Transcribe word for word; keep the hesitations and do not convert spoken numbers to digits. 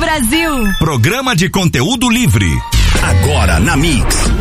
Brasil. Programa de conteúdo livre. Agora na Mix.